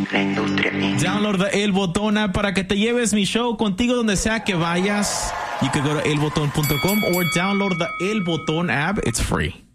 La industria. Download the El Botón app para que te lleves mi show contigo donde sea que vayas. You can go to elboton.com or download the El Botón app. It's free.